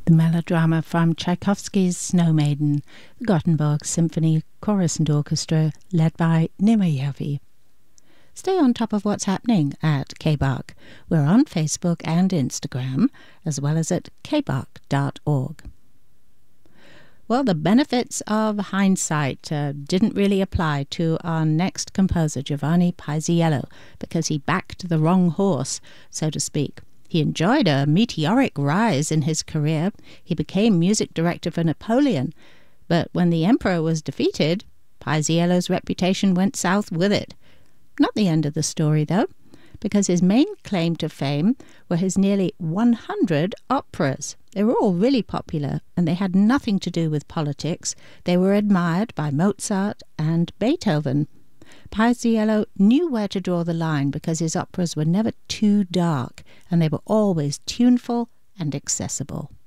The melodrama from Tchaikovsky's Snow Maiden, the Gothenburg Symphony Chorus and Orchestra, led by Niemejevi. Stay on top of what's happening at KBARC. We're on Facebook and Instagram, as well as at kbarc.org. Well, the benefits of hindsight didn't really apply to our next composer, Giovanni Paisiello, because he backed the wrong horse, so to speak. He enjoyed a meteoric rise in his career. He became music director for Napoleon. But when the emperor was defeated, Paisiello's reputation went south with it. Not the end of the story, though, because his main claim to fame were his nearly 100 operas. They were all really popular, and they had nothing to do with politics. They were admired by Mozart and Beethoven. Paisiello knew where to draw the line because his operas were never too dark, and they were always tuneful and accessible.